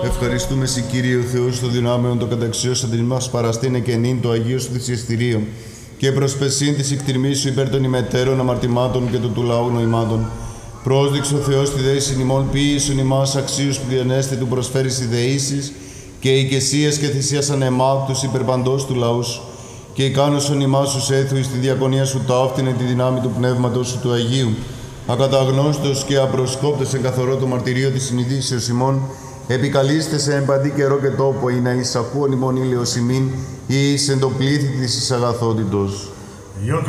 Ευχαριστούμε σε Κύριε ο Θεός των δυνάμεων το καταξιώσαν την μας παραστήνε και νυν το Αγίο σου θυσιαστηρίο και προσπεσίν της εκτιρμής σου υπέρ των ημετέρων αμαρτημάτων και του λαού νοημάτων. Πρόσδειξε ο Θεός τη δέησιν ημών ποιήσουν ημάς αξίους που διανέστη του προσφέρεις ιδεήσεις και οικεσίας και θυσίας ανεμάκτους υπερπαντός του λαού σου. Και ικάνωσον ημάς τους έθουοι στη διακονία σου ταύτινε τη δυνάμει του Πνεύματος σου του Αγίου. Ακαταγνώστος και απροσκόπτος εν καθορό το μαρτυρίο της συνειδήσεως ημών, επικαλείστε σε εμπαντή καιρό και τόπο, ή να εισακούον ημών ήλαιος ημίν, ή εις εν το πλήθη της εις αγαθότητος.